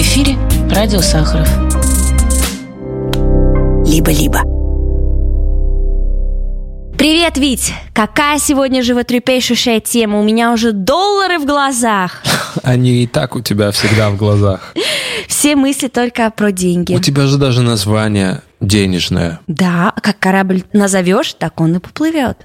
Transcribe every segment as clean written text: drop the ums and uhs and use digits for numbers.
эфире Радио Сахаров. Либо-либо. Привет, Вить! Какая сегодня животрепещущая тема? У меня уже доллары в глазах. Они и так у тебя всегда в глазах. Все мысли только про деньги. У тебя же даже название денежное. Да, как корабль назовешь, так он и поплывет.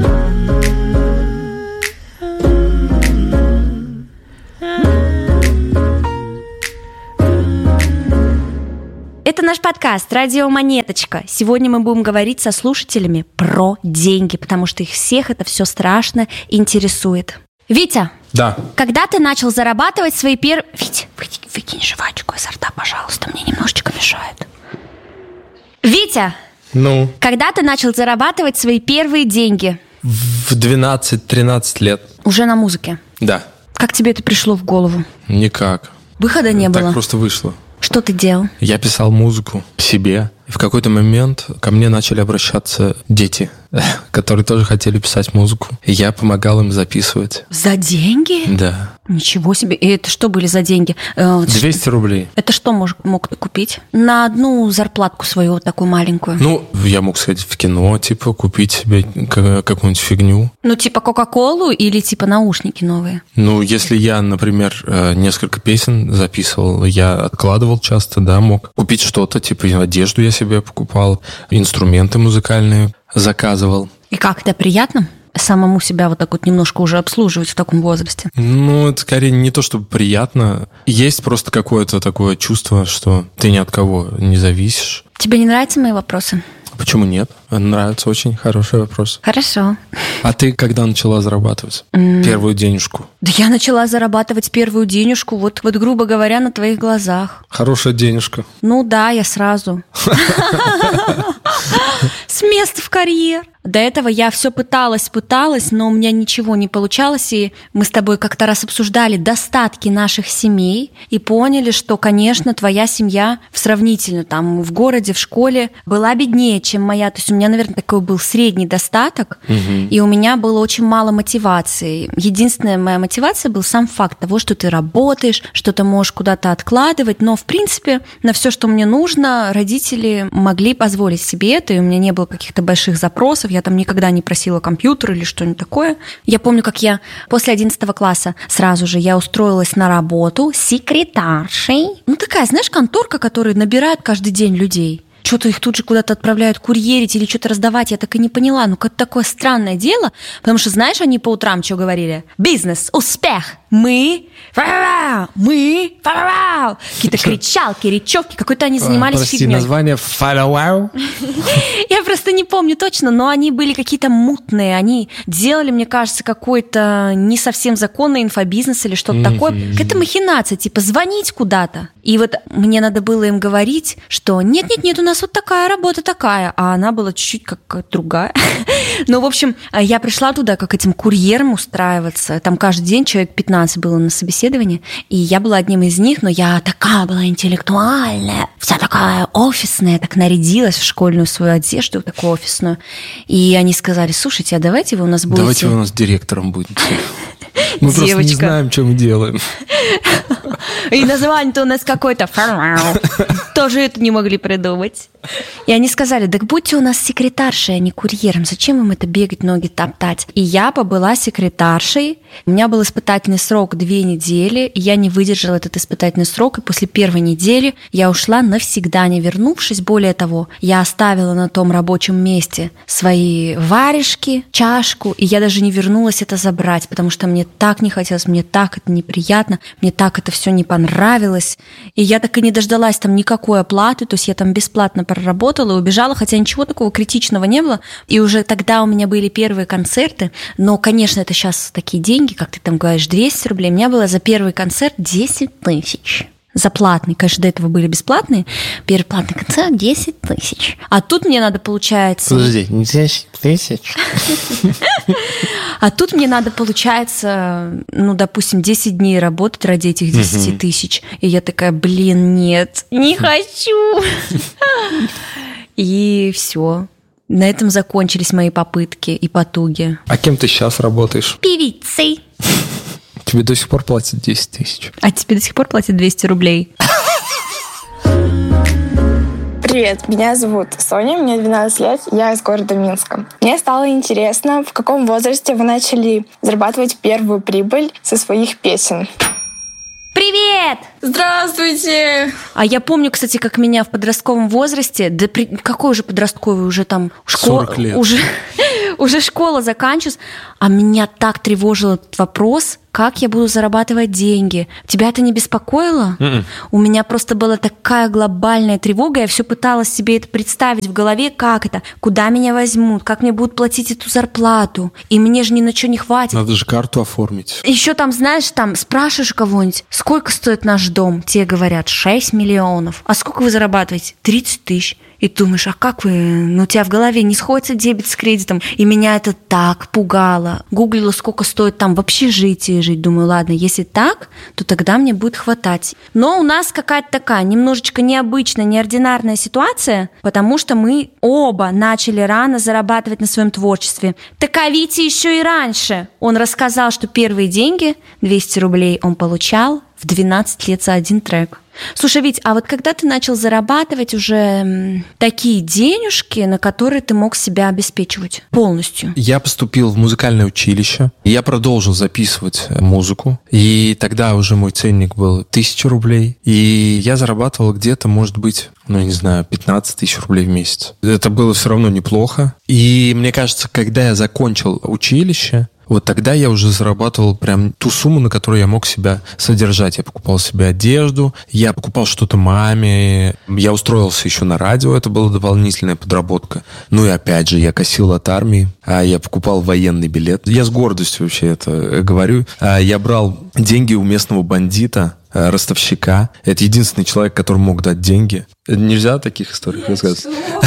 Это наш подкаст «Радио Монеточка». Сегодня мы будем говорить со слушателями про деньги, потому что их всех это все страшно интересует. Витя, Да. когда ты начал зарабатывать свои первые... Витя, выкинь жвачку изо рта, пожалуйста, мне немножечко мешает. Витя, Ну, когда ты начал зарабатывать свои первые деньги? в 12-13 лет. Уже на музыке. Да. Как тебе это пришло в голову? Никак. Выхода не было? Так просто вышло. Что ты делал? Я писал музыку себе. И в какой-то момент ко мне начали обращаться дети, которые тоже хотели писать музыку. И я помогал им записывать. За деньги? Да. Ничего себе. И это что были за деньги? 200 рублей. Это что мог ты купить? На одну зарплатку свою, вот такую маленькую. Ну, я мог сходить в кино, типа, купить себе какую-нибудь фигню. Ну, типа Кока-Колу или типа наушники новые? Ну, если я, например, несколько песен записывал, я откладывал часто, да, мог купить что-то, типа одежду я себе покупал, инструменты музыкальные заказывал. И как, это приятно? Самому себя вот так вот немножко уже обслуживать в таком возрасте? Ну, это скорее не то, чтобы приятно. Есть просто какое-то такое чувство, что ты ни от кого не зависишь. Тебе не нравятся мои вопросы? Почему нет? Нравится, очень хороший вопрос. Хорошо. А ты когда начала зарабатывать первую денежку? Да я начала зарабатывать первую денежку, вот грубо говоря, на твоих глазах. Хорошая денежка. Ну да, я сразу. С места в карьер. До этого я все пыталась, но у меня ничего не получалось, и мы с тобой как-то раз обсуждали достатки наших семей и поняли, что, конечно, твоя семья сравнительно там в городе, в школе была беднее, чем моя. То есть у меня, наверное, такой был средний достаток, и у меня было очень мало мотивации. Единственная моя мотивация был сам факт того, что ты работаешь, что ты можешь куда-то откладывать, но, в принципе, на все, что мне нужно, родители могли позволить себе это, и у меня не было каких-то больших запросов, я там никогда не просила компьютер или что-нибудь такое. Я помню, как я после 11 класса сразу же я устроилась на работу секретаршей. Ну, такая, знаешь, конторка, которая набирает каждый день людей. Что-то их тут же куда-то отправляют курьерить или что-то раздавать, я так и не поняла. Ну, как такое странное дело, потому что, знаешь, они по утрам что говорили? Бизнес, успех, мы, какие-то кричалки, речевки, какой-то они занимались фигней. название follow. Я просто не помню точно, но они были какие-то мутные, они делали, мне кажется, какой-то не совсем законный инфобизнес или что-то такое. Какая-то махинация, типа звонить куда-то. И вот мне надо было им говорить, что нет, у нас вот такая работа такая, а она была чуть-чуть как другая. Ну, в общем, я пришла туда как этим курьером устраиваться. Там каждый день человек 15 было на собеседовании, и я была одним из них, но я такая была интеллектуальная, вся такая офисная, так нарядилась в школьную свою одежду, такую офисную. И они сказали: слушайте, а давайте вы у нас будете... Давайте вы у нас директором будете. Мы просто не знаем, что мы делаем. И название-то у нас какое-то... Тоже это не могли придумать. И они сказали: так будьте у нас секретаршей, а не курьером. Зачем вам это бегать, ноги топтать? И я побыла секретаршей. У меня был испытательный срок 2 недели. И я не выдержала этот испытательный срок. И после первой недели я ушла навсегда, не вернувшись. Более того, я оставила на том рабочем месте свои варежки, чашку. И я даже не вернулась это забрать, потому что мне так не хотелось, мне так это неприятно, мне так это все не понравилось. И я так и не дождалась там никакой оплаты. То есть я там бесплатно проработала и убежала, хотя ничего такого критичного не было. И уже тогда у меня были первые концерты. Но, конечно, это сейчас такие деньги, как ты там говоришь, 200 рублей. У меня было за первый концерт 10 тысяч. За платный. Конечно, до этого были бесплатные. Первый платный концерт 10 тысяч. А тут мне надо, получается... Подожди, не 10 тысяч? А тут мне надо, получается, ну, допустим, 10 дней работать ради этих 10 тысяч. И я такая: блин, нет, не хочу. И все. На этом закончились мои попытки и потуги. А кем ты сейчас работаешь? Певицей. Тебе до сих пор платят 10 тысяч. А тебе до сих пор платят 200 рублей. Привет, меня зовут Соня, мне 12 лет, я из города Минска. Мне стало интересно, в каком возрасте вы начали зарабатывать первую прибыль со своих песен. Привет! Здравствуйте! А я помню, кстати, как меня в подростковом возрасте, какой уже подростковый, уже там 40 лет. Уже школа заканчивалась, а меня так тревожил этот вопрос, как я буду зарабатывать деньги. Тебя это не беспокоило? У меня просто была такая глобальная тревога, я все пыталась себе это представить в голове, как это, куда меня возьмут, как мне будут платить эту зарплату, и мне же ни на что не хватит. Надо же карту оформить. Еще там, знаешь, там спрашиваешь кого-нибудь, сколько стоит наш дом? Тебе говорят 6 миллионов. А сколько вы зарабатываете? 30 тысяч. И думаешь, а как вы? Ну, у тебя в голове не сходится дебет с кредитом. И меня это так пугало. Гуглила, сколько стоит там в общежитии жить. Думаю, ладно, если так, то тогда мне будет хватать. Но у нас какая-то такая немножечко необычная, неординарная ситуация, потому что мы оба начали рано зарабатывать на своем творчестве. Так а Витя еще и раньше. Он рассказал, что первые деньги, 200 рублей, он получал в 12 лет за один трек. Слушай, Вить, а вот когда ты начал зарабатывать уже такие денежки, на которые ты мог себя обеспечивать полностью? Я поступил в музыкальное училище, я продолжил записывать музыку, и тогда уже мой ценник был 1000 рублей, и я зарабатывал где-то, может быть, 15 тысяч рублей в месяц. Это было все равно неплохо, и мне кажется, когда я закончил училище, вот тогда я уже зарабатывал прям ту сумму, на которую я мог себя содержать. Я покупал себе одежду, я покупал что-то маме, я устроился еще на радио, это была дополнительная подработка. Ну и опять же, я косил от армии, я покупал военный билет. Я с гордостью вообще это говорю. Я брал деньги у местного бандита, ростовщика. Это единственный человек, который мог дать деньги. Нельзя о таких историях рассказывать?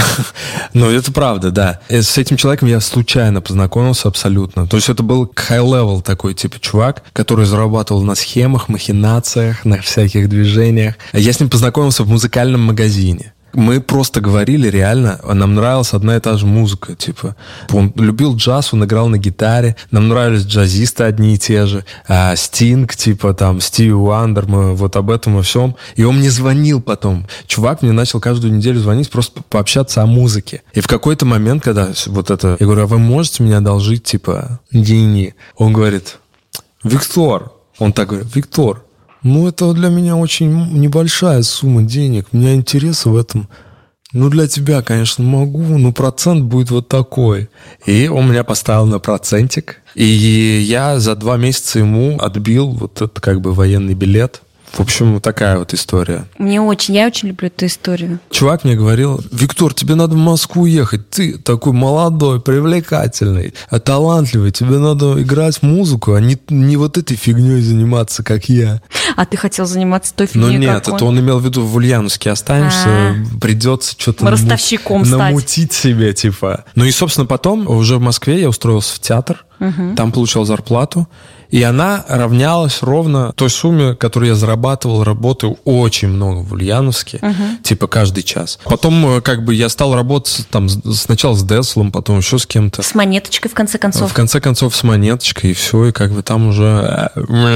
Но это правда, да. С этим человеком я случайно познакомился абсолютно. То есть это был high-level такой типа чувак, который зарабатывал на схемах, махинациях, на всяких движениях. Я с ним познакомился в музыкальном магазине. Мы просто говорили реально, нам нравилась одна и та же музыка, типа. Он любил джаз, он играл на гитаре, нам нравились джазисты одни и те же, Стинг, типа там, Стиви Уандер, мы вот об этом и всем. И он мне звонил потом. Чувак мне начал каждую неделю звонить, просто пообщаться о музыке. И в какой-то момент, когда вот это, я говорю, а вы можете мне одолжить, типа, деньги? Он говорит, Виктор, он так говорит, Виктор, это для меня очень небольшая сумма денег. У меня интересы в этом. Для тебя, конечно, могу, но процент будет вот такой. И он меня поставил на процентик. И я за 2 месяца ему отбил вот этот как бы военный билет. В общем, такая вот история. Я очень люблю эту историю. Чувак мне говорил, Виктор, тебе надо в Москву ехать. Ты такой молодой, привлекательный, талантливый. Тебе надо играть музыку, а не вот этой фигней заниматься, как я. А ты хотел заниматься той фигней, нет, это он имел в виду, в Ульяновске останешься, придется что-то ростовщиком намутить себе, типа. И, собственно, потом уже в Москве я устроился в театр, там получал зарплату. И она равнялась ровно той сумме, которую я зарабатывал, работаю очень много в Ульяновске, типа каждый час. Потом как бы я стал работать там сначала с Деслом, потом еще с кем-то. С Монеточкой, в конце концов. В конце концов, с Монеточкой, и все, и как бы там уже...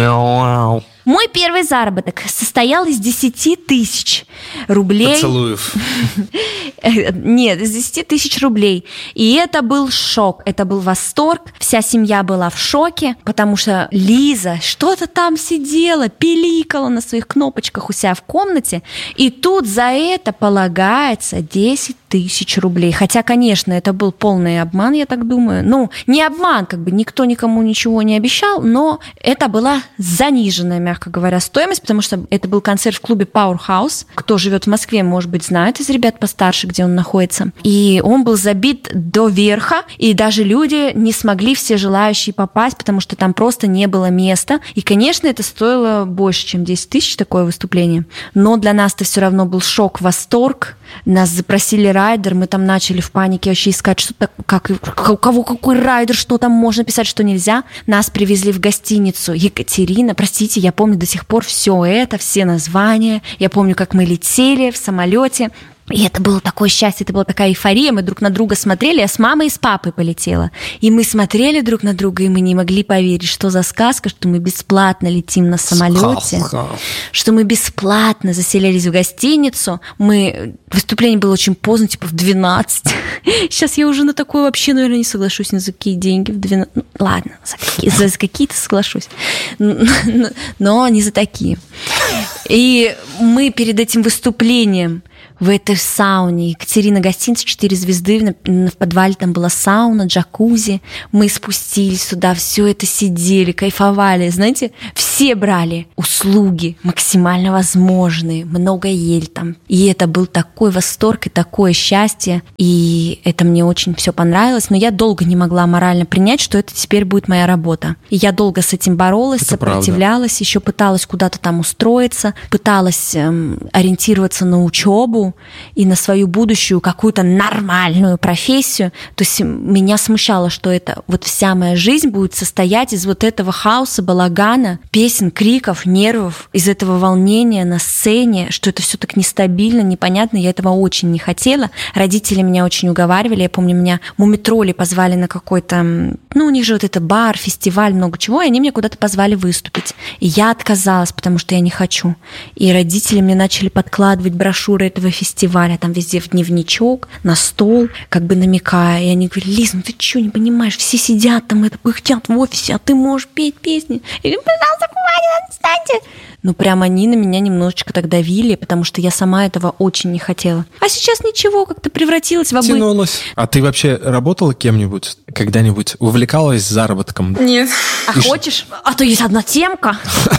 Мой первый заработок состоял из 10 тысяч рублей. Поцелуев. Нет, из 10 тысяч рублей. И это был шок, это был восторг. Вся семья была в шоке, потому что Лиза что-то там сидела, пиликала на своих кнопочках у себя в комнате. И тут за это полагается 10 тысяч рублей. Хотя, конечно, это был полный обман, я так думаю. Не обман, как бы никто никому ничего не обещал, но это была заниженная, мягко говоря, стоимость, потому что это был концерт в клубе Powerhouse. Кто живет в Москве, может быть, знает из ребят постарше, где он находится. И он был забит до верха, и даже люди не смогли все желающие попасть, потому что там просто не было места. И, конечно, это стоило больше, чем 10 тысяч, такое выступление. Но для нас это все равно был шок, восторг. Нас запросили райдер, мы там начали в панике вообще искать, что у кого какой райдер, что там можно писать, что нельзя. Нас привезли в гостиницу Екатерина, простите, я помню до сих пор все названия, я помню, как мы летели в самолете. И это было такое счастье, это была такая эйфория. Мы друг на друга смотрели, я с мамой и с папой полетела. И мы смотрели друг на друга, и мы не могли поверить, что за сказка, что мы бесплатно летим на самолете, что мы бесплатно заселились в гостиницу. Выступление было очень поздно, типа в 12. Сейчас я уже на такое вообще, наверное, не соглашусь ни за какие деньги в 12. Ну, ладно, за какие-то соглашусь, но не за такие. И мы перед этим выступлением в этой сауне, Екатерина, гостиница 4 звезды, в подвале там была сауна, джакузи, мы спустились туда, все это сидели, кайфовали, знаете, все брали услуги максимально возможные, много ели там, и это был такой восторг и такое счастье, и это мне очень все понравилось, но я долго не могла морально принять, что это теперь будет моя работа, и я долго с этим боролась, это сопротивлялась, еще пыталась куда-то там устроиться, пыталась ориентироваться на учебу и на свою будущую какую-то нормальную профессию. То есть меня смущало, что это вот вся моя жизнь будет состоять из вот этого хаоса, балагана, песен, криков, нервов, из этого волнения на сцене, что это все так нестабильно, непонятно. Я этого очень не хотела. Родители меня очень уговаривали. Я помню, меня Мумитроли позвали на какой-то... у них же вот это бар, фестиваль, много чего, и они меня куда-то позвали выступить. И я отказалась, потому что я не хочу. И родители мне начали подкладывать брошюры этого фестиваля, там везде в дневничок, на стол, как бы намекая. И они говорили: Лиз, ты что, не понимаешь, все сидят там, это пыхтят в офисе, а ты можешь петь песни. Я говорю: пожалуйста, хватит, отстаньте. Прям они на меня немножечко так давили, потому что я сама этого очень не хотела. А сейчас ничего, как-то превратилась в обычную. Тянулась. А ты вообще работала кем-нибудь, когда-нибудь? Увлекалась заработком? Нет. А хочешь? А то есть одна темка.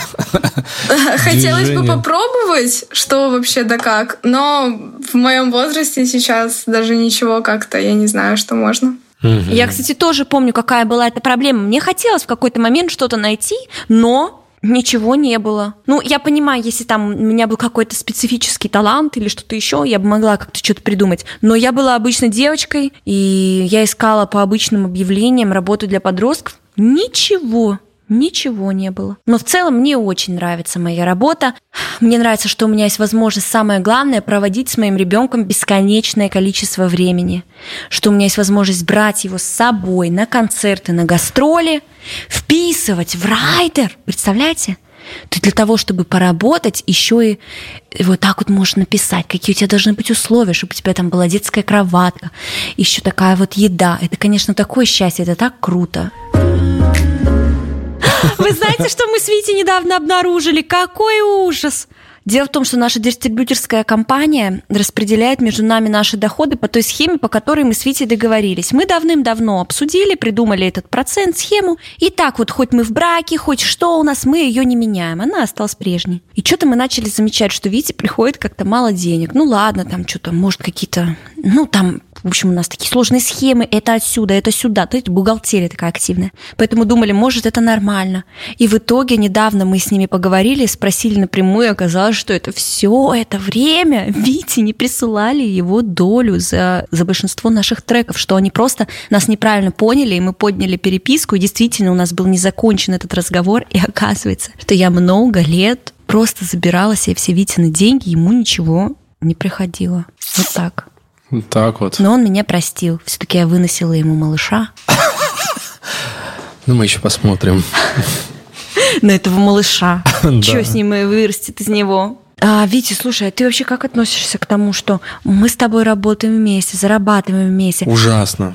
Хотелось бы попробовать, что вообще да как, но в моем возрасте сейчас даже ничего как-то, я не знаю, что можно. Я, кстати, тоже помню, какая была эта проблема. Мне хотелось в какой-то момент что-то найти, но ничего не было. Я понимаю, если там у меня был какой-то специфический талант или что-то еще, я бы могла как-то что-то придумать. Но я была обычной девочкой, и я искала по обычным объявлениям работу для подростков. Ничего не было. Но в целом мне очень нравится моя работа. Мне нравится, что у меня есть возможность, самое главное, проводить с моим ребенком бесконечное количество времени. Что у меня есть возможность брать его с собой на концерты, на гастроли, вписывать в райдер. Представляете? Ты для того, чтобы поработать, еще и вот так вот можешь написать, какие у тебя должны быть условия, чтобы у тебя там была детская кроватка, еще такая вот еда. Это, конечно, такое счастье, это так круто. Вы знаете, что мы с Витей недавно обнаружили? Какой ужас! Дело в том, что наша дистрибьюторская компания распределяет между нами наши доходы по той схеме, по которой мы с Витей договорились. Мы давным-давно обсудили, придумали этот процент, схему. И так вот, хоть мы в браке, хоть что у нас, мы ее не меняем. Она осталась прежней. И что-то мы начали замечать, что Вите приходит как-то мало денег. Ладно, там что-то, может, какие-то... В общем, у нас такие сложные схемы, это отсюда, это сюда, то есть бухгалтерия такая активная. Поэтому думали, может, это нормально. И в итоге недавно мы с ними поговорили, спросили напрямую, и оказалось, что это все это время Вите не присылали его долю за большинство наших треков, что они просто нас неправильно поняли, и мы подняли переписку, и действительно у нас был не закончен этот разговор, и оказывается, что я много лет просто забирала себе все Витины деньги, ему ничего не приходило. Вот так. Так вот. Но он меня простил. Все-таки я выносила ему малыша. Мы еще посмотрим. На этого малыша. Что с ним и вырастет из него? Витя, слушай, а ты вообще как относишься к тому, что мы с тобой работаем вместе, зарабатываем вместе? Ужасно.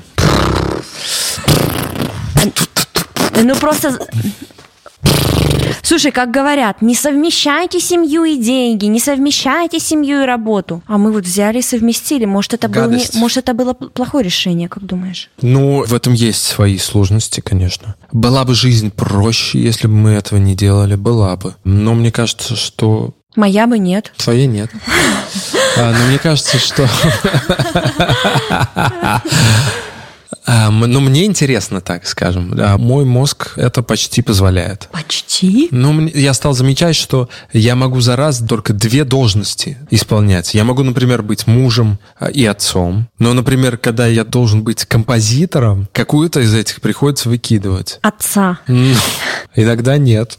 Просто... Слушай, как говорят, не совмещайте семью и деньги, не совмещайте семью и работу. А мы вот взяли и совместили. Может, это было плохое решение, как думаешь? В этом есть свои сложности, конечно. Была бы жизнь проще, если бы мы этого не делали, была бы. Но мне кажется, что... Моя бы нет. Твоей нет. Но мне кажется, что... Ну, мне интересно, так скажем. Мой мозг это почти позволяет. Почти? Ну, я стал замечать, что я могу за раз только 2 должности исполнять. Я могу, например, быть мужем и отцом. Но, например, когда я должен быть композитором, какую-то из этих приходится выкидывать. Отца. Иногда нет.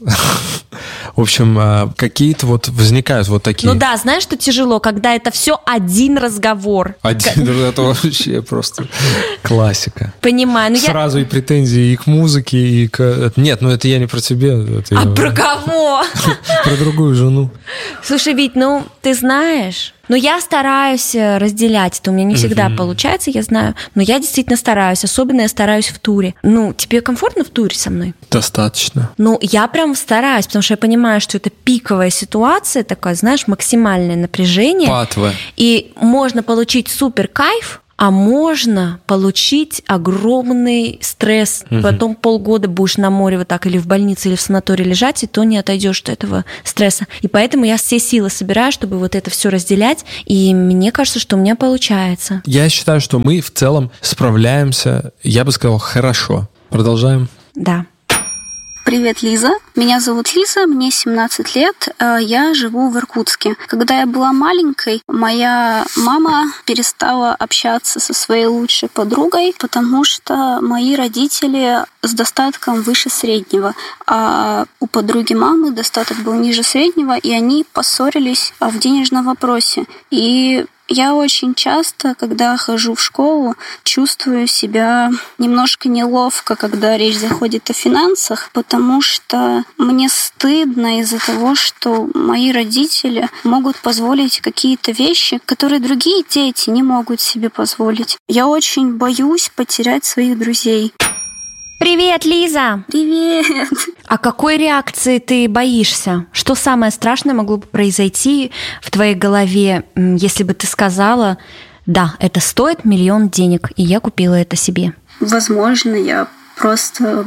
В общем, какие-то вот возникают вот такие... Ну да, знаешь, что тяжело, когда это все один разговор. Это вообще просто классика. Понимаю. Сразу и претензии и к музыке, и к... Нет, ну это я не про тебя. Про кого? Про другую жену. Слушай, Вить, ну ты знаешь... Но я стараюсь разделять это. У меня не всегда получается, я знаю. Но я действительно стараюсь. Особенно я стараюсь в туре. Ну, тебе комфортно в туре со мной? Достаточно. Ну, я прям стараюсь, потому что я понимаю, что это пиковая ситуация, такая, знаешь, максимальное напряжение. Патовая. И можно получить супер кайф, а можно получить огромный стресс. Потом полгода будешь на море вот так или в больнице, или в санатории лежать, и то не отойдешь от этого стресса. И поэтому я все силы собираю, чтобы вот это все разделять, и мне кажется, что у меня получается. Я считаю, что мы в целом справляемся, я бы сказал, хорошо. Продолжаем? Да. Привет, Лиза. Меня зовут Лиза, мне 17 лет, я живу в Иркутске. Когда я была маленькой, моя мама перестала общаться со своей лучшей подругой, потому что мои родители с достатком выше среднего, а у подруги мамы достаток был ниже среднего, и они поссорились в денежном вопросе. И я очень часто, когда хожу в школу, чувствую себя немножко неловко, когда речь заходит о финансах, потому что мне стыдно из-за того, что мои родители могут позволить какие-то вещи, которые другие дети не могут себе позволить. Я очень боюсь потерять своих друзей. Привет, Лиза! Привет! А какой реакции ты боишься? Что самое страшное могло бы произойти в твоей голове, если бы ты сказала, да, это стоит 1 000 000 денег, и я купила это себе? Возможно, я просто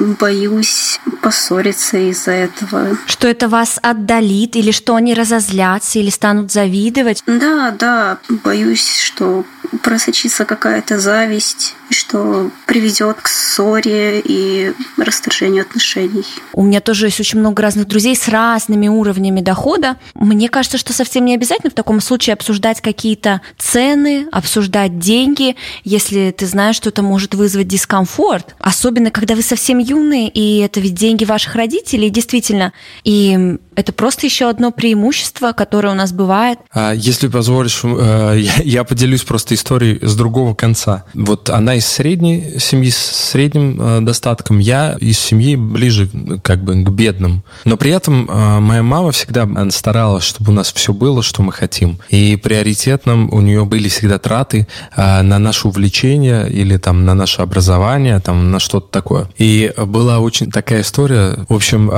боюсь поссориться из-за этого. Что это вас отдалит, или что они разозлятся, или станут завидовать? Да, боюсь, что просочится какая-то зависть, что приведет к ссоре и расторжению отношений. У меня тоже есть очень много разных друзей с разными уровнями дохода. Мне кажется, что совсем не обязательно в таком случае обсуждать какие-то цены, обсуждать деньги, если ты знаешь, что это может вызвать дискомфорт. Особенно, когда вы совсем юные, и это ведь деньги ваших родителей, действительно. И это просто еще одно преимущество, которое у нас бывает. Если позволишь, я поделюсь просто историей с другого конца. Вот она из средней семьи с средним достатком, я из семьи ближе как бы к бедным. Но при этом моя мама всегда старалась, чтобы у нас все было, что мы хотим. И приоритетным у нее были всегда траты на наше увлечение или там на наше образование, там на что-то такое. И была очень такая история. В общем,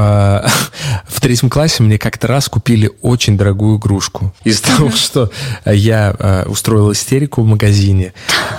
в 3 классе мне как-то раз купили очень дорогую игрушку. Из-за того, что я устроил истерику в магазине.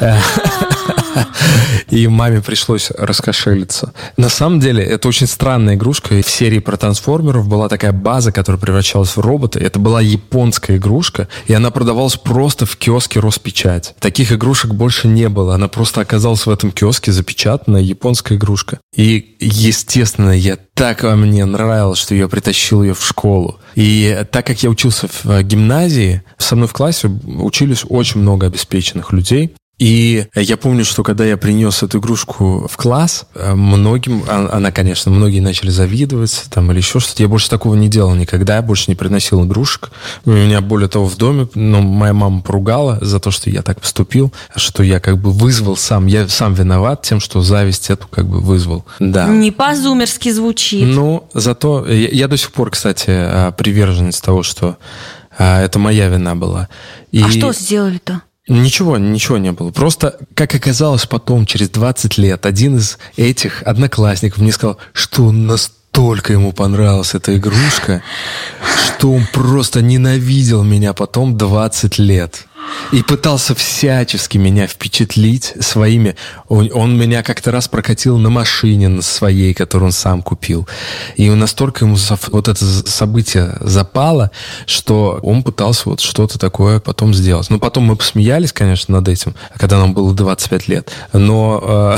И маме пришлось раскошелиться. На самом деле, это очень странная игрушка. В серии про трансформеров была такая база, которая превращалась в робота. Это была японская игрушка, и она продавалась просто в киоске Роспечать. Таких игрушек больше не было. Она просто оказалась в этом киоске, запечатанная японская игрушка. И, естественно, мне нравилось, что я притащил ее в школу. И так как я учился в гимназии, со мной в классе учились очень много обеспеченных людей. И я помню, что когда я принес эту игрушку в класс, многие начали завидовать там, или еще что-то. Я больше такого не делал никогда, я больше не приносил игрушек. У меня, более того, в доме, моя мама поругала за то, что я так поступил, что я как бы вызвал сам, я сам виноват тем, что зависть эту как бы вызвал. Да. Не по-зумерски звучит. Ну, зато я до сих пор, кстати, приверженец того, что это моя вина была. А что сделали-то? Ничего не было. Просто, как оказалось потом, через 20 лет, один из этих одноклассников мне сказал, что настолько ему понравилась эта игрушка, что он просто ненавидел меня потом 20 лет. И пытался всячески меня впечатлить своими... Он меня как-то раз прокатил на машине на своей, которую он сам купил. И настолько ему вот это событие запало, что он пытался вот что-то такое потом сделать. Ну, потом мы посмеялись, конечно, над этим, когда нам было 25 лет. Но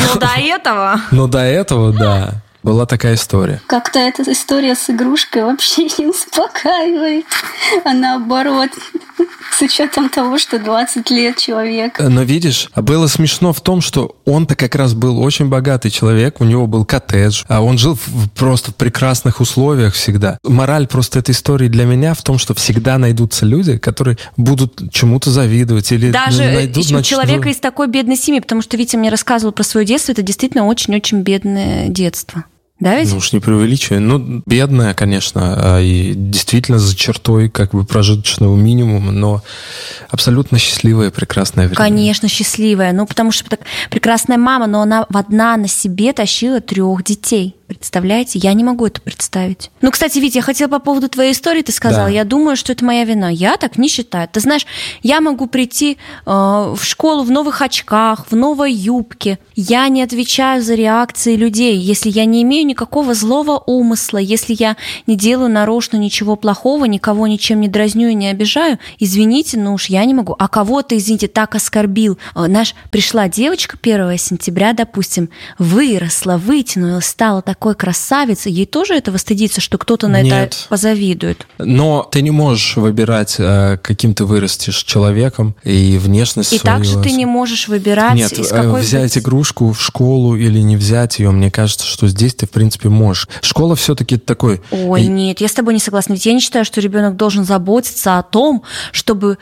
до этого, да. Была такая история. Как-то эта история с игрушкой вообще не успокаивает, а наоборот, с учетом того, что 20 лет человек. Но видишь, было смешно в том, что он-то как раз был очень богатый человек, у него был коттедж, а он жил просто в прекрасных условиях всегда. Мораль просто этой истории для меня в том, что всегда найдутся люди, которые будут чему-то завидовать или даже найдут... Даже человека из такой бедной семьи, потому что Витя мне рассказывал про свое детство, это действительно очень-очень бедное детство. Да, ведь? Ну уж не преувеличивай. Ну, бедная, конечно, и действительно за чертой как бы прожиточного минимума, но абсолютно счастливое, прекрасное время. Конечно, счастливая. Ну, потому что так прекрасная мама, но она одна на себе тащила 3 детей. Представляете? Я не могу это представить. Ну, кстати, Витя, я хотела по поводу твоей истории, ты сказала, я думаю, что это моя вина. Я так не считаю. Ты знаешь, я могу прийти в школу в новых очках, в новой юбке. Я не отвечаю за реакции людей, если я не имею никакого злого умысла, если я не делаю нарочно ничего плохого, никого ничем не дразню и не обижаю. Извините, но уж я не могу. А кого-то, извините, так оскорбил. Пришла девочка 1 сентября, допустим, выросла, вытянулась, стала такой красавицей, ей тоже этого стыдиться, что кто-то на это позавидует? Но ты не можешь выбирать, каким ты вырастешь человеком и внешность и свою. также ты не можешь выбирать, Нет, из какой взять игрушку в школу или не взять ее, мне кажется, что здесь ты, в принципе, можешь. Школа все-таки такой... Ой, нет, я с тобой не согласна. Ведь я не считаю, что ребенок должен заботиться о том, чтобы...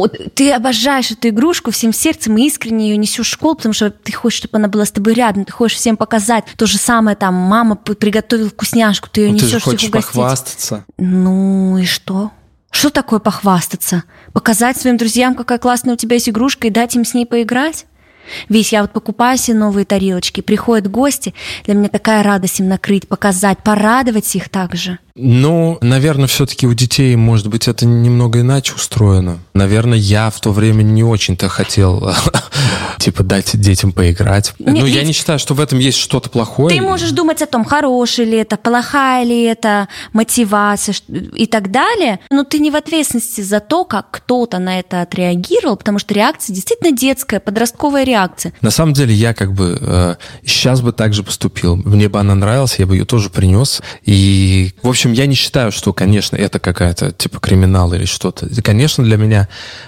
Ты обожаешь эту игрушку всем сердцем и искренне ее несешь в школу, потому что ты хочешь, чтобы она была с тобой рядом, ты хочешь всем показать. То же самое там мама приготовила вкусняшку, ты ее несешь всех угостить. Ты же хочешь похвастаться. Ну и что? Что такое похвастаться? Показать своим друзьям, какая классная у тебя есть игрушка, и дать им с ней поиграть? Ведь я вот покупаю себе новые тарелочки, приходят гости, для меня такая радость им накрыть, показать, порадовать их также. Ну, наверное, все-таки у детей, может быть, это немного иначе устроено. Наверное, я в то время не очень-то хотел, дать детям поиграть. Но я не считаю, что в этом есть что-то плохое. Ты можешь думать о том, хорошая ли это, плохая ли это мотивация и так далее, но ты не в ответственности за то, как кто-то на это отреагировал, потому что реакция действительно детская, подростковая реакция. На самом деле, я сейчас бы так же поступил. Мне бы она нравилась, я бы ее тоже принес. И, в общем, я не считаю, что, конечно, это какая-то криминал или что-то. Конечно, для меня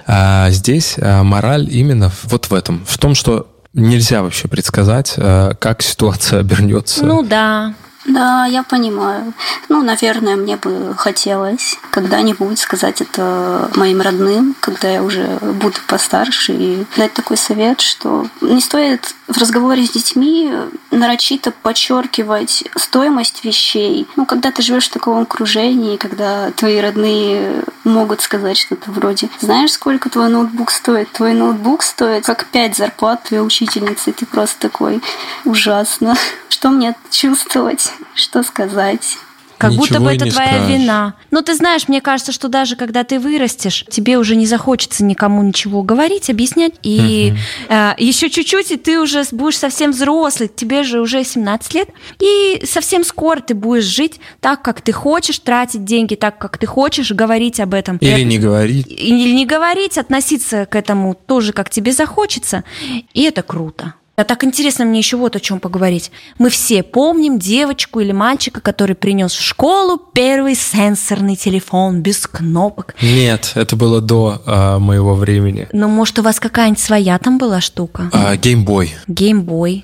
здесь мораль именно вот в этом. В том, что нельзя вообще предсказать, как ситуация обернется. Ну да. Да, я понимаю. Наверное, мне бы хотелось когда-нибудь сказать это моим родным, когда я уже буду постарше, и дать такой совет, что не стоит в разговоре с детьми нарочито подчеркивать стоимость вещей. Когда ты живешь в таком окружении, когда твои родные могут сказать что-то вроде: знаешь, сколько твой ноутбук стоит? Твой ноутбук стоит как 5 зарплат твоей учительницы. И ты просто такой: ужасно. Что мне чувствовать? Что сказать? Как будто бы это твоя скажешь. вина. Но ты знаешь, мне кажется, что даже когда ты вырастешь, тебе уже не захочется никому ничего говорить, объяснять. И еще чуть-чуть, и ты уже будешь совсем взрослый, тебе же уже 17 лет. И совсем скоро ты будешь жить так, как ты хочешь, тратить деньги так, как ты хочешь, говорить об этом. Или не говорить. Или не говорить, относиться к этому тоже, как тебе захочется. И это круто. А так интересно мне еще вот о чем поговорить. Мы все помним девочку или мальчика, который принес в школу первый сенсорный телефон без кнопок. Нет, это было до моего времени. Но может у вас какая-нибудь своя там была штука? Геймбой. Геймбой.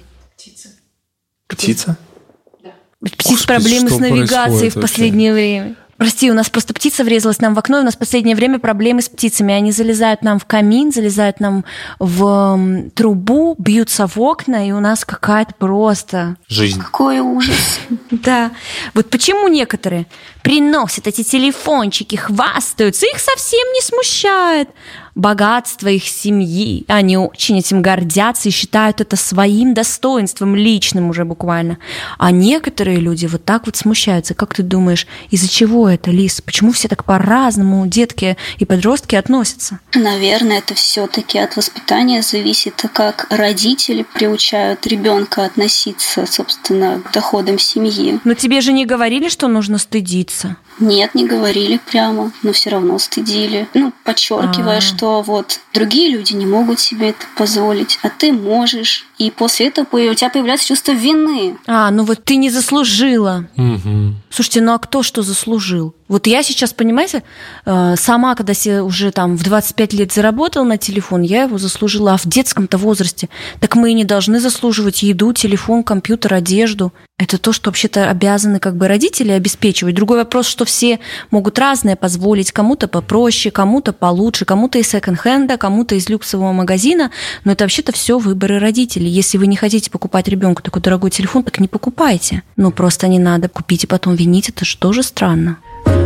Птица? Да. Птиц проблемы с навигацией в последнее время. Прости, у нас просто птица врезалась нам в окно, и у нас в последнее время проблемы с птицами. Они залезают нам в камин, залезают нам в трубу, бьются в окна, и у нас какая-то просто... жизнь. Какой ужас. Да. Вот почему некоторые приносят эти телефончики, хвастаются, их совсем не смущает. богатство их семьи. Они очень этим гордятся и считают это своим достоинством, личным уже буквально. А некоторые люди вот так вот смущаются. Как ты думаешь, из-за чего это, Лиз? Почему все так по-разному, детки и подростки, относятся? Наверное, это все-таки от воспитания зависит, как родители приучают ребенка относиться, собственно, к доходам семьи. Но тебе же не говорили, что нужно стыдиться? Нет, не говорили прямо, но все равно стыдили. Подчеркивая, что вот другие люди не могут себе это позволить, а ты можешь. И после этого у тебя появляется чувство вины. Вот ты не заслужила. Угу. Слушайте, а кто что заслужил? Вот я сейчас, понимаете, сама, когда себе уже в 25 лет заработала на телефон, я его заслужила, а в детском-то возрасте. Так мы и не должны заслуживать еду, телефон, компьютер, одежду. Это то, что вообще-то обязаны родители обеспечивать. Другой вопрос, что все могут разное позволить. Кому-то попроще, кому-то получше, кому-то из секонд-хенда, кому-то из люксового магазина. Но это вообще-то все выборы родителей. Если вы не хотите покупать ребенку такой дорогой телефон, так не покупайте. Просто не надо купить и потом винить. Это же тоже странно.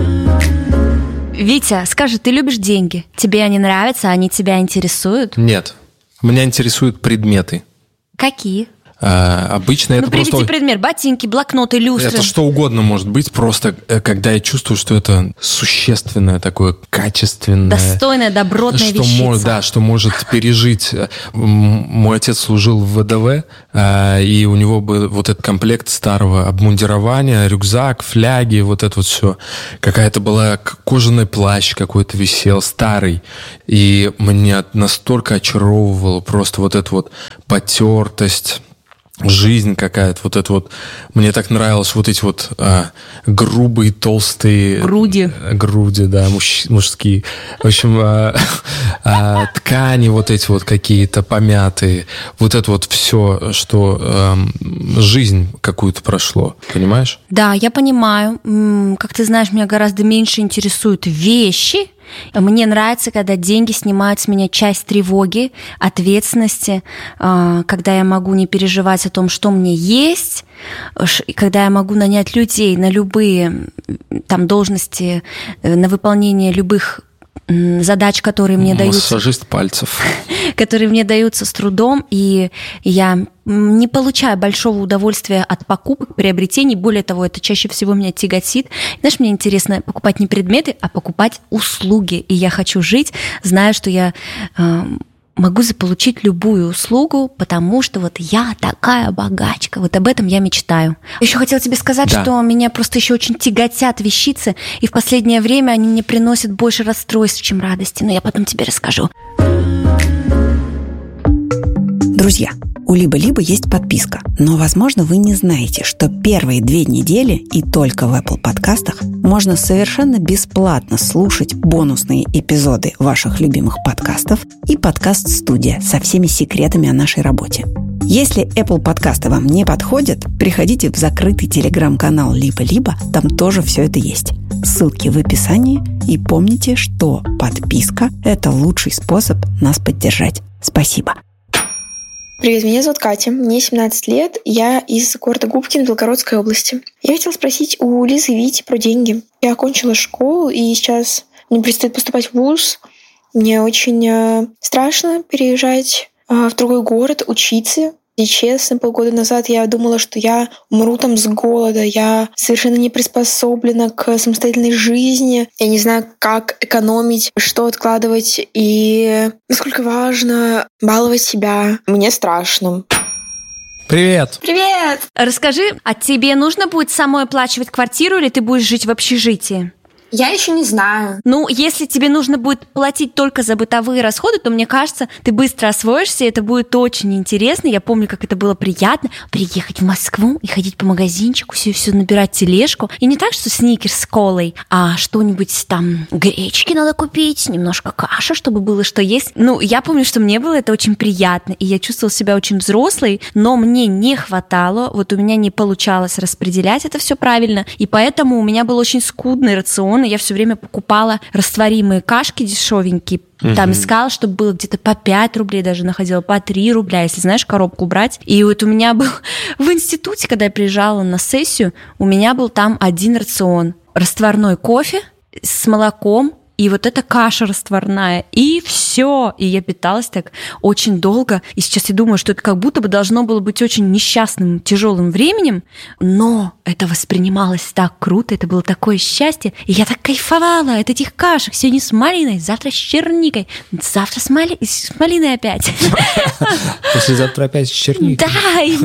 Витя, скажи, ты любишь деньги? Тебе они нравятся, они тебя интересуют? Нет. Меня интересуют предметы. Какие? Обычно это просто... приведи предмет. Ботинки, блокноты, люстры. Это что угодно может быть, просто когда я чувствую, что это существенное такое, качественное... Достойная, добротная вещица. Что может пережить. Мой отец служил в ВДВ, и у него был вот этот комплект старого обмундирования, рюкзак, фляги, вот это вот все. Какая-то была кожаный плащ какой-то висел, старый. И меня настолько очаровывало просто вот эта вот потертость, жизнь какая-то, вот это вот. Мне так нравилось вот эти вот грубые, толстые... Груди, да, мужские. В общем, ткани вот эти вот какие-то помятые. Вот это вот все, что жизнь какую-то прошло. Понимаешь? Да, я понимаю. Как ты знаешь, меня гораздо меньше интересуют вещи. Мне нравится, когда деньги снимают с меня часть тревоги, ответственности, когда я могу не переживать о том, что мне есть, когда я могу нанять людей на любые должности, на выполнение любых задач, которые мне даются. Массажист пальцев. Которые мне даются с трудом, и я не получаю большого удовольствия от покупок, приобретений. Более того, это чаще всего меня тяготит. Знаешь, мне интересно покупать не предметы, а покупать услуги. И я хочу жить, зная, что я могу заполучить любую услугу, потому что вот я такая богачка. Вот об этом я мечтаю. Еще хотела тебе сказать, что меня просто еще очень тяготят вещицы, и в последнее время они мне приносят больше расстройств, чем радости. Но я потом тебе расскажу. Друзья, у Либо-Либо есть подписка, но, возможно, вы не знаете, что первые 2 недели и только в Apple подкастах можно совершенно бесплатно слушать бонусные эпизоды ваших любимых подкастов и подкаст-студия со всеми секретами о нашей работе. Если Apple подкасты вам не подходят, приходите в закрытый телеграм-канал Либо-Либо, там тоже все это есть. Ссылки в описании, и помните, что подписка – это лучший способ нас поддержать. Спасибо. Привет, меня зовут Катя, мне 17 лет, я из города Губкин Белгородской области. Я хотела спросить у Лизы и Вити про деньги. Я окончила школу, и сейчас мне предстоит поступать в вуз. Мне очень страшно переезжать в другой город, учиться. И честно, полгода назад я думала, что я умру там с голода, я совершенно не приспособлена к самостоятельной жизни, я не знаю, как экономить, что откладывать и насколько важно баловать себя. Мне страшно. Привет! Привет! Расскажи, а тебе нужно будет самой оплачивать квартиру, или ты будешь жить в общежитии? Я еще не знаю. Если тебе нужно будет платить только за бытовые расходы, то, мне кажется, ты быстро освоишься, и это будет очень интересно. Я помню, как это было приятно приехать в Москву и ходить по магазинчику, все набирать тележку. И не так, что сникерс с колой, а что-нибудь там гречки надо купить, немножко каши, чтобы было что есть. Я помню, что мне было это очень приятно, и я чувствовала себя очень взрослой, но мне не хватало, у меня не получалось распределять это все правильно, и поэтому у меня был очень скудный рацион, и я все время покупала растворимые кашки дешевенькие, там искала, чтобы было где-то по 5 рублей, даже находила по 3 рубля, если, знаешь, коробку брать. И у меня был в институте, когда я приезжала на сессию, у меня был там один рацион. Растворной кофе с молоком и вот эта каша растворная, и все. И я питалась так очень долго. И сейчас я думаю, что это как будто бы должно было быть очень несчастным, тяжелым временем, но это воспринималось так круто, это было такое счастье. И я так кайфовала от этих кашек. Сегодня с малиной, завтра с черникой, завтра с малиной опять. Послезавтра опять с черникой. Да, и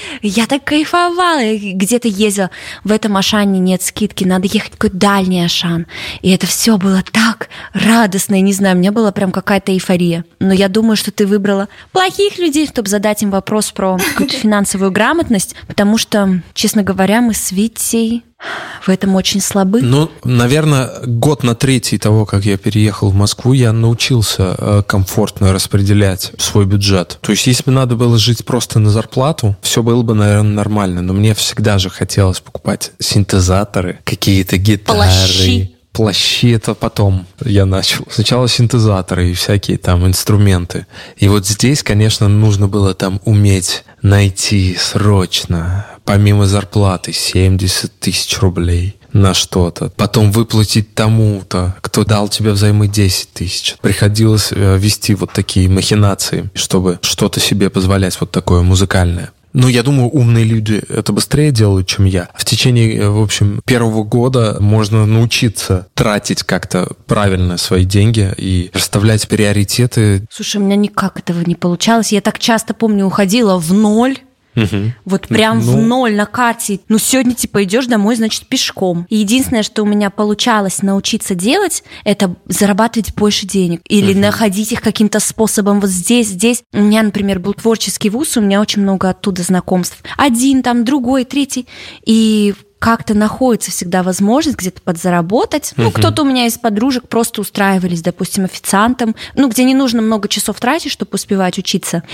я так кайфовала. Где-то ездила, в этом Ашане нет скидки, надо ехать в какой-то дальний Ашан. И это все было так радостно, я не знаю, у меня была прям какая-то эйфория. Но я думаю, что ты выбрала плохих людей, чтобы задать им вопрос про какую-то финансовую грамотность, потому что, честно говоря, мы с Витей в этом очень слабы. Ну, наверное, год на третий того, как я переехал в Москву, я научился комфортно распределять свой бюджет. То есть, если бы надо было жить просто на зарплату, все было бы, наверное, нормально. Но мне всегда же хотелось покупать синтезаторы, какие-то гитары. Плащи это потом я начал. Сначала синтезаторы и всякие там инструменты. И вот здесь, конечно, нужно было там уметь найти срочно, помимо зарплаты, 70 тысяч рублей на что-то. Потом выплатить тому-то, кто дал тебе взаймы 10 тысяч. Приходилось вести вот такие махинации, чтобы что-то себе позволять вот такое музыкальное. Ну, я думаю, умные люди это быстрее делают, чем я. В течение, в общем, первого года можно научиться тратить как-то правильно свои деньги и расставлять приоритеты. Слушай, у меня никак этого не получалось. Я так часто, помню, уходила в ноль. Вот прям в ноль на карте. Ну, сегодня, типа, идешь домой, значит, пешком. И единственное, что у меня получалось научиться делать, это зарабатывать больше денег. Или находить их каким-то способом вот здесь. У меня, например, был творческий вуз, у меня очень много оттуда знакомств. Один, там, другой, третий. И как-то находится всегда возможность где-то подзаработать. Ну, кто-то у меня из подружек просто устраивались, допустим, официантом, ну, где не нужно много часов тратить, чтобы успевать учиться.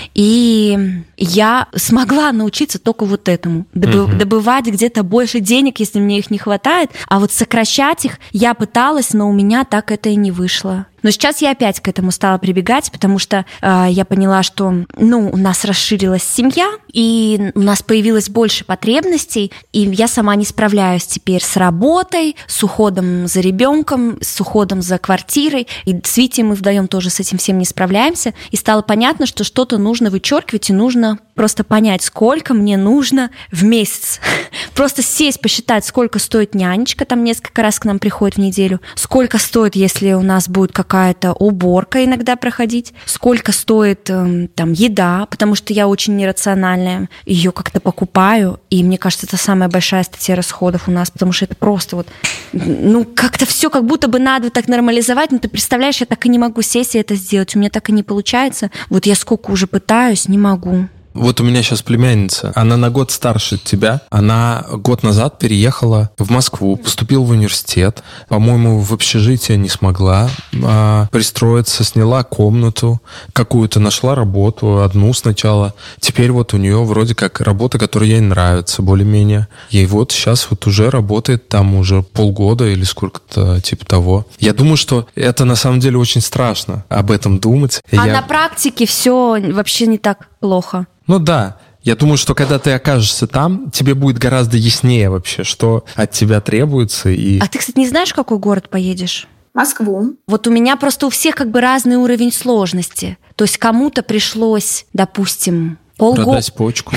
И я смогла научиться только вот этому. Добывать где-то больше денег, если мне их не хватает. А вот сокращать их я пыталась, но у меня так это и не вышло. Но сейчас я опять к этому стала прибегать, потому что я поняла, что у нас расширилась семья, и у нас появилось больше потребностей, и я сама не справляюсь теперь с работой, с уходом за ребенком, с уходом за квартирой. И с Витей мы вдвоем тоже с этим всем не справляемся. И стало понятно, что что-то нужно вычеркивать, и нужно просто понять, сколько мне нужно в месяц. Просто сесть, посчитать, сколько стоит нянечка, там несколько раз к нам приходит в неделю, сколько стоит, если у нас будет какая-то уборка иногда проходить, сколько стоит там еда, потому что я очень нерациональная, ее как-то покупаю, и мне кажется, это самая большая статья расходов у нас, потому что это просто вот, как-то все как будто бы надо так нормализовать, но ты представляешь, я так и не могу сесть и это сделать, у меня так и не получается, вот я сколько уже пытаюсь, не могу. Вот у меня сейчас племянница, она на год старше тебя, она год назад переехала в Москву, поступила в университет, по-моему, в общежитие не смогла пристроиться, сняла комнату какую-то, нашла работу, одну сначала, теперь вот у нее вроде как работа, которая ей нравится более-менее, и вот сейчас вот уже работает там уже полгода или сколько-то типа того. Я думаю, что это на самом деле очень страшно об этом думать. На практике все вообще не так плохо. Ну да, я думаю, что когда ты окажешься там, тебе будет гораздо яснее вообще, что от тебя требуется. А ты, кстати, не знаешь, в какой город поедешь? Москву. Вот у меня просто у всех как бы разный уровень сложности. То есть кому-то пришлось, допустим, полгода... Продать почку.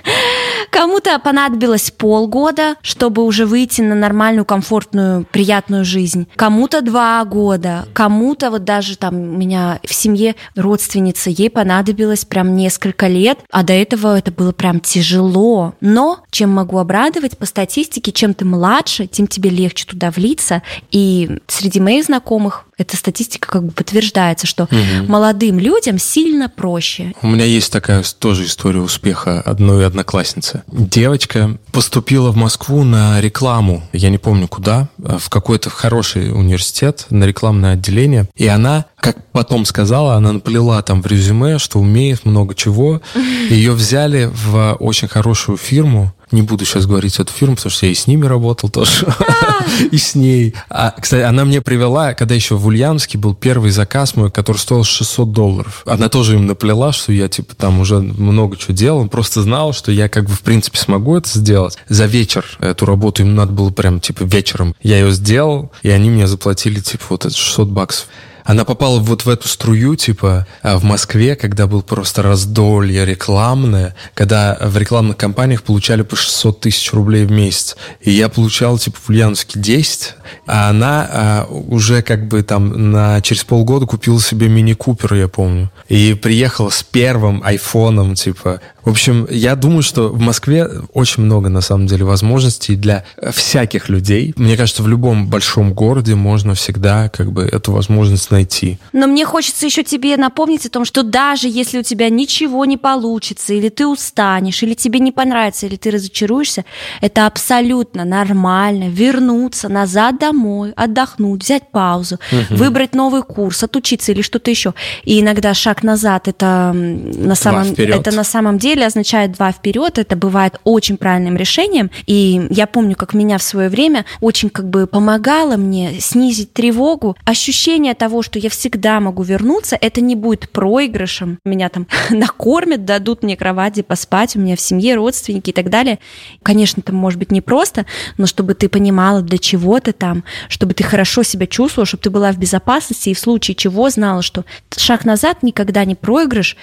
Кому-то понадобилось полгода, чтобы уже выйти на нормальную, комфортную, приятную жизнь. Кому-то 2 года. Кому-то вот даже там у меня в семье родственница, ей понадобилось прям несколько лет, а до этого это было прям тяжело. Но чем могу обрадовать, по статистике, чем ты младше, тем тебе легче туда влиться. И среди моих знакомых эта статистика как бы подтверждается, что молодым людям сильно проще. У меня есть такая тоже история успеха одной одноклассницы. Девочка поступила в Москву на рекламу, я не помню куда, в какой-то хороший университет, на рекламное отделение, и она как потом сказала, она наплела там в резюме, что умеет много чего. Ее взяли в очень хорошую фирму. Не буду сейчас говорить эту фирму, потому что я и с ними работал тоже, и с ней. Кстати, она мне привела, когда еще в Ульяновске был первый заказ мой, который стоил $600. Она тоже им наплела, что я типа там уже много чего делал, просто знала, что я как бы в принципе смогу это сделать. За вечер эту работу им надо было прям типа вечером. Я ее сделал, и они мне заплатили типа вот это $600. Она попала вот в эту струю, типа, в Москве, когда был просто раздолье рекламное, когда в рекламных кампаниях получали по 600 тысяч рублей в месяц. И я получал, типа, в Ульяновске 10, а она уже как бы там через полгода купила себе мини-купер, я помню. И приехала с первым айфоном, типа. В общем, я думаю, что в Москве очень много, на самом деле, возможностей для всяких людей. Мне кажется, в любом большом городе можно всегда как бы эту возможность найти. Но мне хочется еще тебе напомнить о том, что даже если у тебя ничего не получится, или ты устанешь, или тебе не понравится, или ты разочаруешься, это абсолютно нормально вернуться назад домой, отдохнуть, взять паузу, выбрать новый курс, отучиться или что-то еще. И иногда шаг назад это на самом деле означает 2 вперед. Это бывает очень правильным решением. И я помню, как меня в свое время очень как бы помогало мне снизить тревогу. Ощущение того, что я всегда могу вернуться, это не будет проигрышем. Меня там накормят, дадут мне кровати поспать, у меня в семье родственники и так далее. Конечно, это может быть непросто, но чтобы ты понимала, для чего ты там, чтобы ты хорошо себя чувствовала, чтобы ты была в безопасности и в случае чего знала, что шаг назад никогда не проигрыш,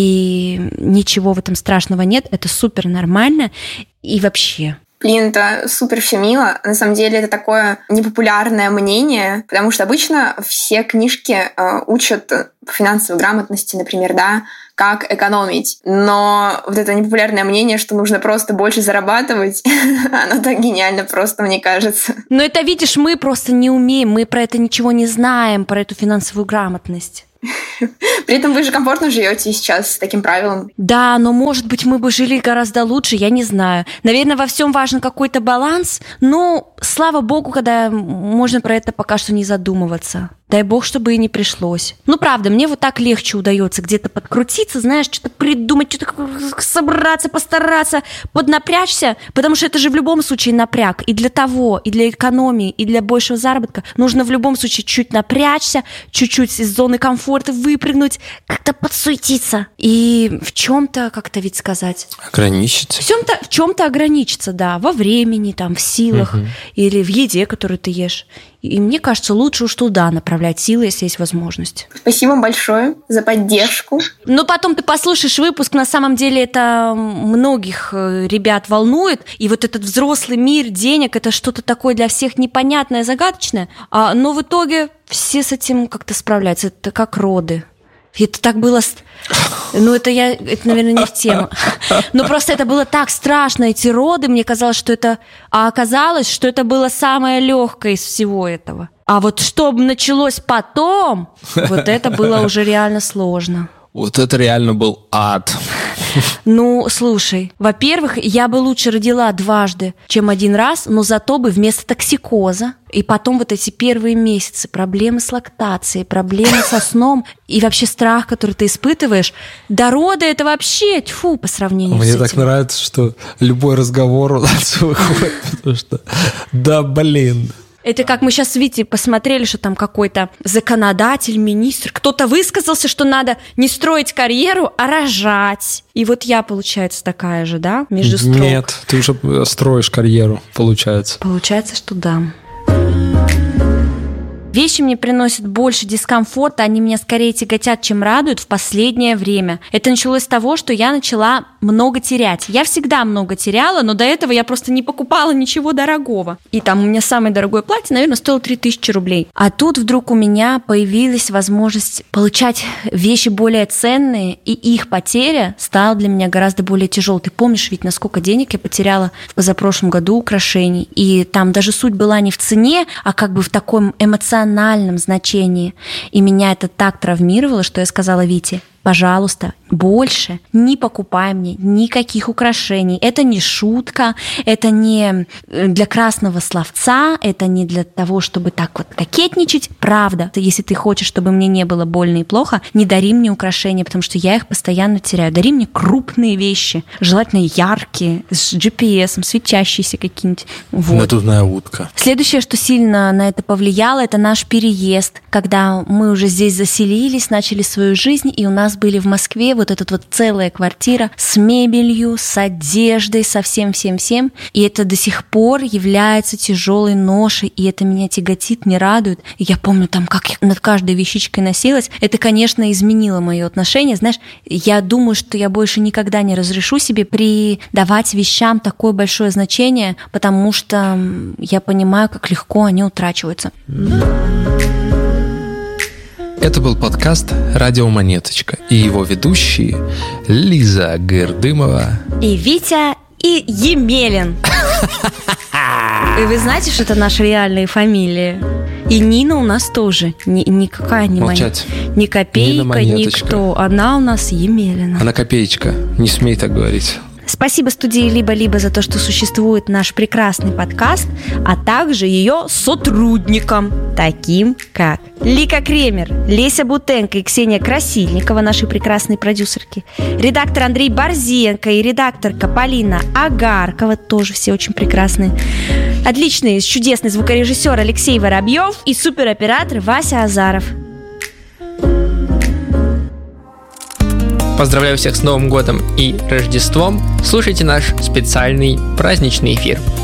и ничего в этом страшного нет, это супер нормально и вообще. Блин, это супер все мило. На самом деле это такое непопулярное мнение, потому что обычно все книжки учат по финансовой грамотности, например, да, как экономить. Но вот это непопулярное мнение, что нужно просто больше зарабатывать, оно так гениально просто, мне кажется. Но это, видишь, мы просто не умеем, мы про это ничего не знаем, про эту финансовую грамотность. При этом вы же комфортно живете сейчас с таким правилом. Да, но, может быть, мы бы жили гораздо лучше, я не знаю. Наверное, во всем важен какой-то баланс, но, слава богу, когда можно про это пока что не задумываться. Дай бог, чтобы и не пришлось. Ну, правда, мне вот так легче удается где-то подкрутиться, знаешь, что-то придумать, что-то собраться, постараться, поднапрячься, потому что это же в любом случае напряг. И для того, и для экономии, и для большего заработка нужно в любом случае чуть напрячься, чуть-чуть из зоны комфорта выпрыгнуть, как-то подсуетиться. И в чем-то, как-то ведь сказать... Ограничиться. В чем-то ограничиться, да, во времени, там, в силах, или в еде, которую ты ешь. И мне кажется, лучше уж туда направлять силы, если есть возможность. Спасибо большое за поддержку. Но потом ты послушаешь выпуск, на самом деле это многих ребят волнует. И вот этот взрослый мир денег, это что-то такое для всех непонятное, загадочное. Но в итоге все с этим как-то справляются. Это как роды. Это так было... Ну, это, наверное, не в тему. Но просто это было так страшно, эти роды. Мне казалось, что это... А оказалось, что это было самое легкое из всего этого. А вот что началось потом, вот это было уже реально сложно. Вот это реально был ад. Ну, слушай, во-первых, я бы лучше родила 2, чем 1 раз, но зато бы вместо токсикоза, и потом вот эти первые месяцы, проблемы с лактацией, проблемы со сном и вообще страх, который ты испытываешь, до рода это вообще тьфу по сравнению с этим. Мне так нравится, что любой разговор у нас выходит, потому что да, блин. Это как мы сейчас с Витей посмотрели, что там какой-то законодатель, министр, кто-то высказался, что надо не строить карьеру, а рожать. И вот я, получается, такая же, да, между строк? Нет, ты уже строишь карьеру, получается. Получается, что да. Вещи мне приносят больше дискомфорта, они меня скорее тяготят, чем радуют в последнее время. Это началось с того, что я начала много терять. Я всегда много теряла, но до этого я просто не покупала ничего дорогого. И там у меня самое дорогое платье, наверное, стоило 3000 рублей. А тут вдруг у меня появилась возможность получать вещи более ценные, и их потеря стала для меня гораздо более тяжелой. Ты помнишь ведь, насколько денег я потеряла в позапрошлом году украшений? И там даже суть была не в цене, а как бы в таком эмоциональном значении. И меня это так травмировало, что я сказала Вите: пожалуйста, больше не покупай мне никаких украшений. Это не шутка, это не для красного словца, это не для того, чтобы так вот кокетничать. Правда, если ты хочешь, чтобы мне не было больно и плохо, не дари мне украшения, потому что я их постоянно теряю. Дари мне крупные вещи, желательно яркие, с GPS, светящиеся какие-нибудь. Вот. Надувная утка. Следующее, что сильно на это повлияло, это наш переезд, когда мы уже здесь заселились, начали свою жизнь, и у нас были в Москве вот эта вот целая квартира с мебелью, с одеждой, со всем-всем-всем. И это до сих пор является тяжелой ношей, и это меня тяготит, не радует. И я помню там, как я над каждой вещичкой носилась. Это, конечно, изменило мое отношение. Знаешь, я думаю, что я больше никогда не разрешу себе придавать вещам такое большое значение, потому что я понимаю, как легко они утрачиваются. Это был подкаст «Радио Монеточка» и его ведущие Лиза Гырдымова и Витя и Емелин. И вы знаете, что это наши реальные фамилии? И Нина у нас тоже. Никакая не Молчать. Ни Копейка, никто. Она у нас Емелина. Она Копеечка. Не смей так говорить. Спасибо студии «Либо-либо» за то, что существует наш прекрасный подкаст, а также ее сотрудникам, таким как Лика Кремер, Леся Бутенко и Ксения Красильникова, наши прекрасные продюсерки, редактор Андрей Борзенко и редакторка Полина Агаркова, тоже все очень прекрасные, отличный, чудесный звукорежиссер Алексей Воробьев и супероператор Вася Азаров. Поздравляю всех с Новым годом и Рождеством. Слушайте наш специальный праздничный эфир.